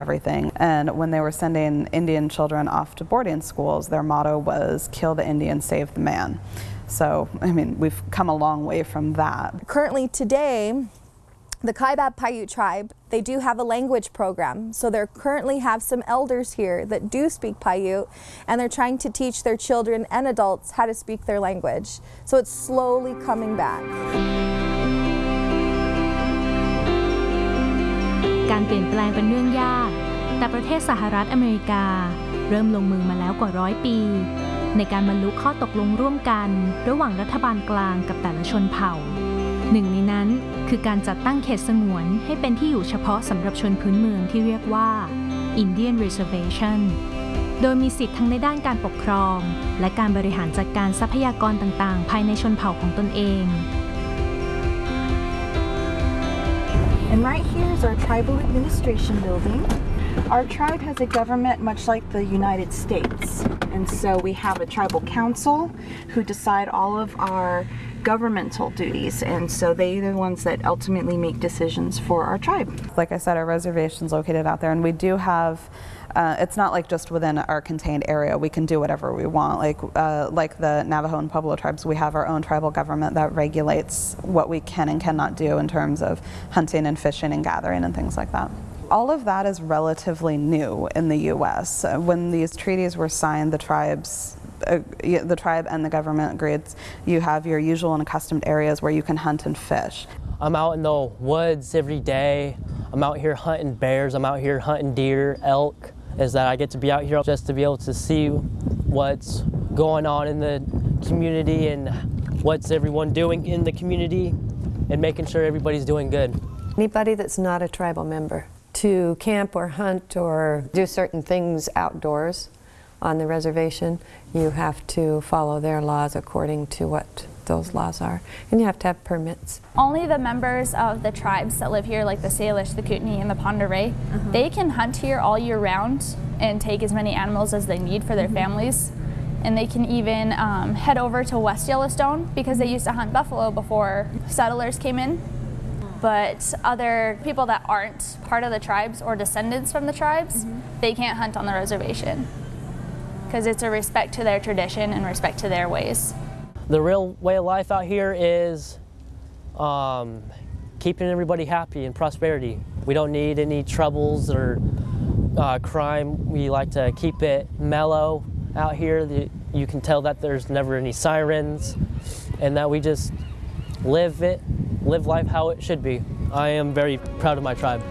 everything. And when they were sending Indian children off to boarding schools, their motto was "Kill the Indian, save the man." So, I mean, we've come a long way from that. Currently today, the Kaibab Paiute tribe, they do have a language program. So they currently have some elders here that do speak Paiute, and they're trying to teach their children and adults how to speak their language. So it's slowly coming back. การเปลี่ยนแปลงเป็นเรื่องยากแต่ประเทศสหรัฐอเมริกาเริ่มลงมือมาแล้วกว่า100 ปีในการบรรลุข้อตกลงร่วมกันระหว่างรัฐบาลกลางกับแต่ละชนเผ่าหนึ่งในนั้นคือการจัดตั้งเขตสงวนให้เป็นที่อยู่เฉพาะสำหรับชนพื้นเมืองที่เรียกว่า Indian Reservation โดยมีสิทธิ์ทั้งในด้านการปกครองและการบริหารจัดการทรัพยากรต่างๆภายในชนเผ่าของตนเอง And right here is our tribal administration building. Our tribe has a government much like the United States. And so we have a tribal council who decide all of our governmental duties. And so they're the ones that ultimately make decisions for our tribe. Like I said, our reservation's located out there, and we do have it's not like just within our contained area. We can do whatever we want. Like the Navajo and Pueblo tribes, we have our own tribal government that regulates what we can and cannot do in terms of hunting and fishing and gathering and things like that. All of that is relatively new in the U.S. When these treaties were signed, the tribe and the government agreed you have your usual and accustomed areas where you can hunt and fish. I'm out in the woods every day. I'm out here hunting bears. I'm out here hunting deer, elk. Is that I get to be out here just to be able to see what's going on in the community and what's everyone doing in the community and making sure everybody's doing good. Anybody that's not a tribal member to camp or hunt or do certain things outdoors on the reservation, you have to follow their laws according to what those laws are, and you have to have permits. Only the members of the tribes that live here, like the Salish, the Kootenai, and the Pend Oreille, they can hunt here all year round and take as many animals as they need for their families. And they can even head over to West Yellowstone because they used to hunt buffalo before settlers came in. But other people that aren't part of the tribes or descendants from the tribes, they can't hunt on the reservation because it's a respect to their tradition and respect to their ways. The real way of life out here is keeping everybody happy and prosperity. We don't need any troubles or crime. We like to keep it mellow out here. You can tell that there's never any sirens and that we just live life how it should be. I am very proud of my tribe.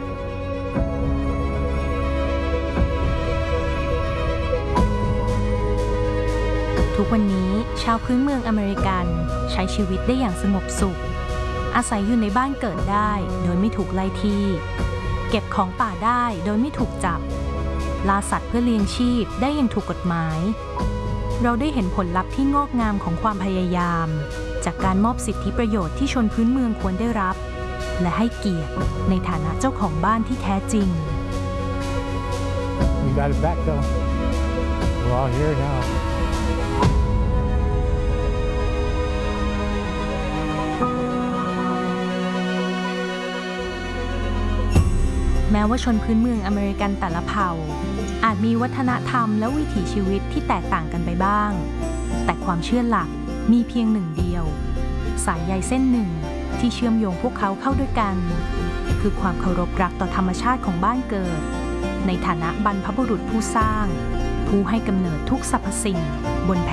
ทุกวันนี้ชาวพื้นเมืองอเมริกันใช้ชีวิตได้อย่างสงบสุขอาศัยอยู่ในบ้านเกิดได้โดยไม่ถูกไล่ที่เก็บของป่าได้โดยไม่ถูกจับล่าสัตว์เพื่อเลี้ยงชีพได้อย่างถูกกฎหมายเราได้เห็นผลลัพธ์ที่งอกงามของความพยายามจากการมอบสิทธิประโยชน์ที่ชนพื้นเมืองควรได้รับและให้เกียรติในฐานะเจ้าของบ้านที่แท้จริง We got it back though. We're all here now. แม้ว่าชนพื้นเมืองอเมริกันแต่ละเผ่าอาจมีวัฒนธรรมและวิถีชีวิตที่แตกต่างกันไปบ้างแต่ความเชื่อหลักมีเพียงหนึ่งเดียวสายใยเส้นหนึ่งที่เชื่อมโยงพวกเขาเข้าด้วยกันคือความเคารพรักต่อธรรมชาติของบ้านเกิดในฐานะบรรพบุรุษผู้สร้างผู้ให้กำเนิดทุกสรรพสิ่งบนแผ่น